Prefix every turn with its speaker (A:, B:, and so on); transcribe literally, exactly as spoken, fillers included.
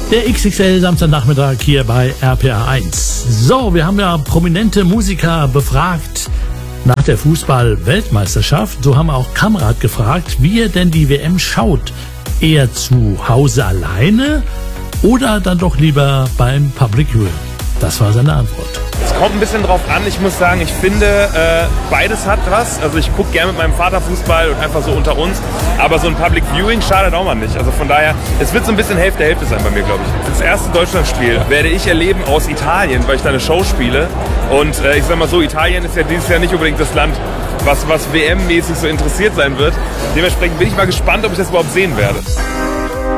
A: Der X X L Samstagnachmittag hier bei R P R eins. So, wir haben ja prominente Musiker befragt nach der Fußball-Weltmeisterschaft. So haben wir auch Kamrat gefragt, wie er denn die W M schaut. Eher zu Hause alleine oder dann doch lieber beim Public Viewing? Das war seine Antwort.
B: Es kommt ein bisschen drauf an. Ich muss sagen, ich finde, äh, beides hat was. Also ich gucke gerne mit meinem Vater Fußball und einfach so unter uns. Aber so ein Public Viewing schadet auch mal nicht. Also von daher, es wird so ein bisschen Hälfte Hälfte sein bei mir, glaube ich. Das erste Deutschlandspiel werde ich erleben aus Italien, weil ich da eine Show spiele. Und äh, ich sag mal so, Italien ist ja dieses Jahr nicht unbedingt das Land, was, was W M-mäßig so interessiert sein wird. Dementsprechend bin ich mal gespannt, ob ich das überhaupt sehen werde.